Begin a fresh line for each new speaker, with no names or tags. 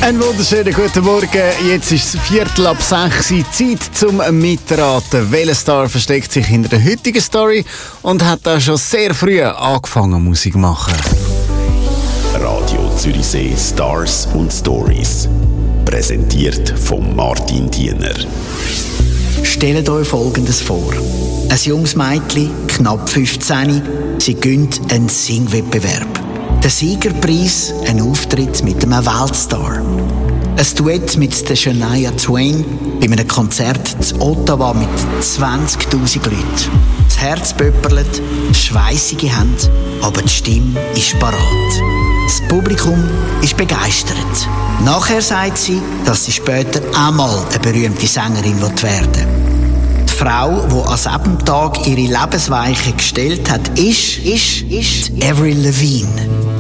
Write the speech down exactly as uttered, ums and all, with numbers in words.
Einen wunderschönen guten Morgen. Jetzt ist es Viertel ab sechs Uhr. Zeit zum Mitraten. Welcher Star versteckt sich hinter der heutigen Story und hat da schon sehr früh angefangen, Musik zu machen.
Radio Zürichsee Stars und Stories. Präsentiert von Martin Diener.
Stellt euch Folgendes vor. Ein junges Mädchen, knapp fünfzehn, sie gönnt einen Singwettbewerb. Der Siegerpreis, ein Auftritt mit einem Weltstar. Ein Duett mit der Shania Twain bei einem Konzert in Ottawa mit zwanzigtausend Leuten. Das Herz pöpperlet, schweissige Hände, aber die Stimme ist parat. Das Publikum ist begeistert. Nachher sagt sie, dass sie später einmal eine berühmte Sängerin werden will. Die Frau, die an diesem Tag ihre Lebensweiche gestellt hat, ist, ist, ist Avril Lavigne.